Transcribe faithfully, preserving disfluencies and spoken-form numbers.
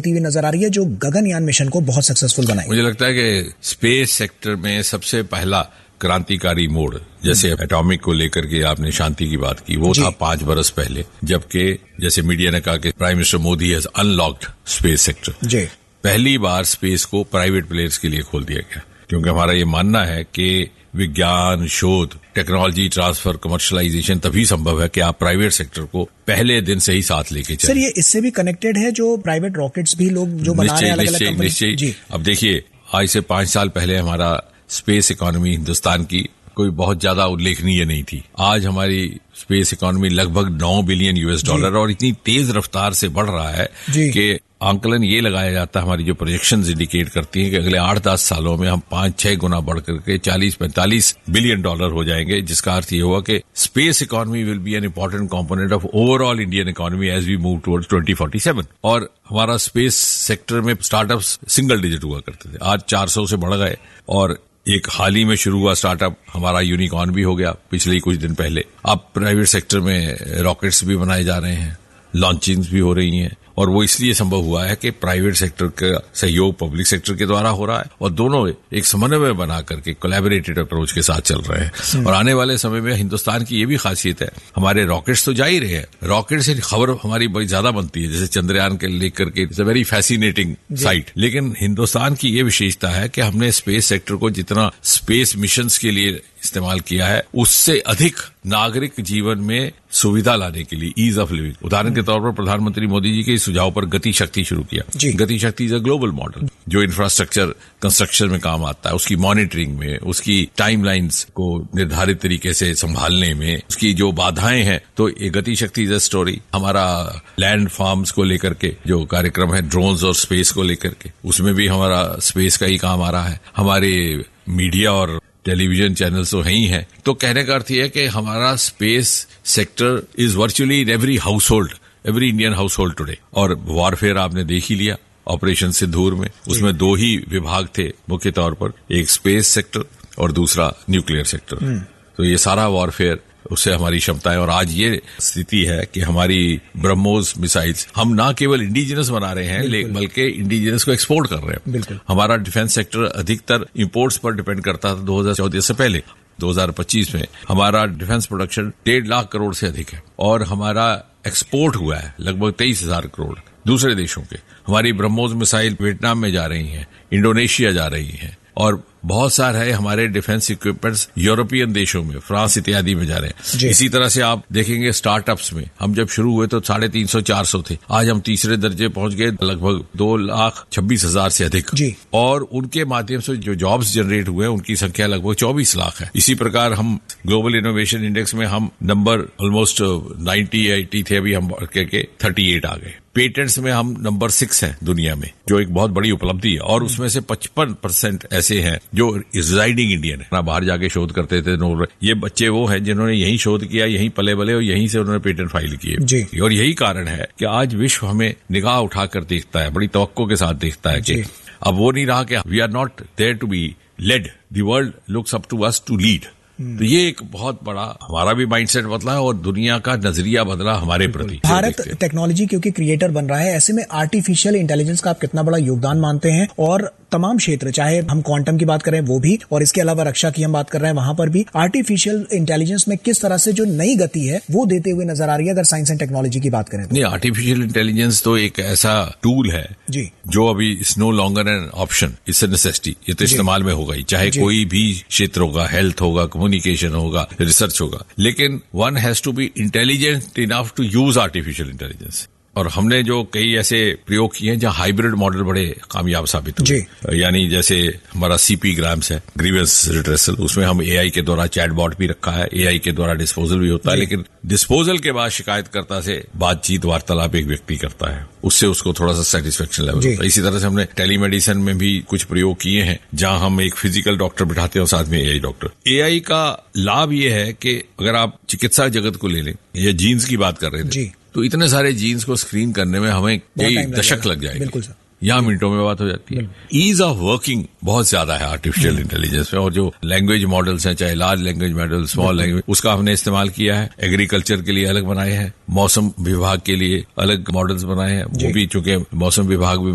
मिलती हुई नजर आ रही है जो गगनयान मिशन को बहुत सक्सेसफुल बनाएगी। मुझे लगता है कि स्पेस सेक्टर में सबसे पहला क्रांतिकारी मोड़, जैसे एटॉमिक को लेकर के आपने शांति की बात की, वो था पांच बरस पहले, जबकि जैसे मीडिया ने कहा कि prime minister Modi has unlocked space sector. जी। पहली बार स्पेस को प्राइवेट प्लेयर्स के लिए खोल दिया गया, क्योंकि हमारा ये मानना है कि विज्ञान, शोध, टेक्नोलॉजी ट्रांसफर, कमर्शलाइजेशन तभी संभव है कि आप प्राइवेट सेक्टर को पहले दिन से ही साथ लेके चलें। सर, ये इससे भी कनेक्टेड है जो प्राइवेट रॉकेट्स भी लोग जो बना रहे हैं अलग अलग कंपनी। निश्चय। अब देखिए, आज से पांच साल पहले हमारा स्पेस इकोनॉमी हिंदुस्तान की कोई बहुत ज्यादा उल्लेखनीय नहीं थी। आज हमारी स्पेस इकोनॉमी लगभग नौ बिलियन यूएस डॉलर और इतनी तेज रफ्तार से बढ़ रहा है कि आंकलन ये लगाया जाता है, हमारी जो प्रोजेक्शंस इंडिकेट करती हैं कि अगले आठ दस सालों में हम पांच छह गुना बढ़ करके चालीस पैंतालीस बिलियन डॉलर हो जाएंगे, जिसका अर्थ ये हुआ कि space economy will be an important component of overall Indian economy as we move towards twenty forty seven. और हमारा स्पेस सेक्टर में स्टार्टअप्स सिंगल डिजिट हुआ करते थे, आज चार सौ से बढ़ गए। और एक हाल ही में शुरू हुआ स्टार्टअप हमारा यूनिकॉर्न भी हो गया पिछले ही कुछ दिन पहले। अब प्राइवेट सेक्टर में रॉकेट्स भी बनाए जा रहे हैं, लॉन्चिंग्स भी हो रही हैं, और वो इसलिए संभव हुआ है कि प्राइवेट सेक्टर का सहयोग पब्लिक सेक्टर के द्वारा हो रहा है और दोनों एक समन्वय बना करके कोलैबोरेटेड अप्रोच के साथ चल रहे हैं। और आने वाले समय में हिंदुस्तान की ये भी खासियत है, हमारे रॉकेट्स तो जा ही रहे हैं, रॉकेट से खबर हमारी बड़ी ज्यादा बनती है, जैसे चंद्रयान के लेकर के it's a very fascinating site. लेकिन हिंदुस्तान की ये विशेषता है कि हमने स्पेस सेक्टर को जितना स्पेस मिशंस के लिए इस्तेमाल किया है, उससे अधिक नागरिक जीवन में सुविधा लाने के लिए, ईज ऑफ लिविंग। उदाहरण के तौर पर प्रधानमंत्री मोदी जी के सुझाव पर गति शक्ति शुरू किया। गति शक्ति इज अ ग्लोबल मॉडल जो इंफ्रास्ट्रक्चर कंस्ट्रक्शन में काम आता है, उसकी मॉनिटरिंग में, उसकी टाइमलाइंस को निर्धारित तरीके से संभालने में, उसकी जो बाधाएं हैं। तो ये गति शक्ति इज अ स्टोरी। हमारा लैंड फार्म्स को लेकर के जो कार्यक्रम है, ड्रोन्स और स्पेस को लेकर के, उसमें भी हमारा स्पेस का ही काम आ रहा है। हमारे मीडिया और टेलीविजन चैनल्स तो है ही है। तो कहने का अर्थ यह है कि हमारा space sector is virtually in every house hold, every Indian house hold today. और वॉरफेयर आपने देख ही लिया, ऑपरेशन सिंदूर में उसमें दो ही विभाग थे मुख्य तौर पर, एक स्पेस सेक्टर और दूसरा न्यूक्लियर सेक्टर। तो ये सारा वॉरफेयर, उससे हमारी क्षमताएं, और आज ये स्थिति है कि हमारी ब्रह्मोस मिसाइल्स हम ना केवल इंडिजिनस बना रहे हैं बल्कि इंडिजिनस को एक्सपोर्ट कर रहे हैं। हमारा डिफेंस सेक्टर अधिकतर इंपोर्ट्स पर डिपेंड करता था दो हजार चौदह से पहले। दो हजार पच्चीस में हमारा डिफेंस प्रोडक्शन डेढ़ लाख करोड़ से अधिक है और हमारा एक्सपोर्ट हुआ है लगभग तेईस हजार करोड़ दूसरे देशों के। हमारी ब्रह्मोस मिसाइल वियतनाम में जा रही हैं, इंडोनेशिया जा रही हैं, और बहुत सारे हमारे डिफेंस इक्विपमेंट्स यूरोपियन देशों में, फ्रांस इत्यादि में जा रहे हैं। इसी तरह से आप देखेंगे स्टार्टअप्स में, हम जब शुरू हुए तो साढ़े तीन सौ चार सौ थे, आज हम तीसरे दर्जे पहुंच गए, लगभग दो लाख छब्बीस हजार से अधिक। और उनके माध्यम से जो जॉब्स जनरेट हुए उनकी संख्या लगभग चौबीस लाख है। इसी प्रकार हम ग्लोबल इनोवेशन इंडेक्स में हम number almost ninety at the, अभी हम बढ़ के थर्टी एट आ गए। पेटेंट्स में हम नंबर सिक्स हैं दुनिया में, जो एक बहुत बड़ी उपलब्धि है। और उसमें से पचपन परसेंट ऐसे हैं जो रिजाइडिंग इंडियन है, बाहर जाके शोध करते थे। ये बच्चे वो हैं जिन्होंने यहीं शोध किया, यहीं पले बले और यहीं से उन्होंने पेटेंट फाइल किए। और यही कारण है कि आज विश्व हमें निगाह उठाकर देखता है, बड़ी तवक्को के साथ देखता है कि अब वो नहीं रहा कि we are not there to be lead, the world looks up to us to lead. तो ये एक बहुत बड़ा हमारा भी माइंडसेट बदला है और दुनिया का नजरिया बदला हमारे प्रति। भारत टेक्नोलॉजी क्योंकि क्रिएटर बन रहा है, ऐसे में आर्टिफिशियल इंटेलिजेंस का आप कितना बड़ा योगदान मानते हैं? और तमाम क्षेत्र, चाहे हम क्वांटम की बात करें वो भी, और इसके अलावा रक्षा की हम बात कर रहे हैं वहां पर भी, आर्टिफिशियल इंटेलिजेंस में किस तरह से जो नई गति है वो देते हुए नजर आ रही है अगर साइंस एंड टेक्नोलॉजी की बात करें तो? नहीं, आर्टिफिशियल इंटेलिजेंस तो एक ऐसा टूल है जी जो अभी it's no longer an option, it's a necessity. ये तो इस्तेमाल में होगा ही, चाहे कोई भी क्षेत्र होगा, हेल्थ होगा, कम्युनिकेशन होगा, रिसर्च होगा, लेकिन one has to be intelligent enough to use artificial intelligence. और हमने जो कई ऐसे प्रयोग किए हैं जहां हाइब्रिड मॉडल बड़े कामयाब साबित हुए, यानी जैसे हमारा सीपी ग्राम्स है, ग्रीवेंस रिट्रेसल, उसमें हम एआई के द्वारा चैटबॉट भी रखा है, एआई के द्वारा डिस्पोजल भी होता है, लेकिन डिस्पोजल के बाद शिकायतकर्ता से बातचीत वार्तालाप एक व्यक्ति करता है, उससे उसको थोड़ा सा सेटिस्फेक्शन लेवल होता है। इसी तरह से हमने टेलीमेडिसिन में भी कुछ प्रयोग किए हैं जहां हम एक फिजिकल डॉक्टर बिठाते हैं और साथ में एआई डॉक्टर। एआई का लाभ ये है कि अगर आप चिकित्सा जगत को ले लें, या जीन्स की बात कर रहे थे, तो इतने सारे जीन्स को स्क्रीन करने में हमें कई दशक लग जाएंगे, बिल्कुल सर, यहाँ मिनटों में बात हो जाती है। ईज ऑफ वर्किंग बहुत ज्यादा है आर्टिफिशियल इंटेलिजेंस में, और जो लैंग्वेज मॉडल्स हैं, चाहे large language model, small language, उसका हमने इस्तेमाल किया है। एग्रीकल्चर के लिए अलग बनाए हैं, मौसम विभाग के लिए अलग मॉडल्स बनाए हैं, वो भी चूंकि मौसम विभाग भी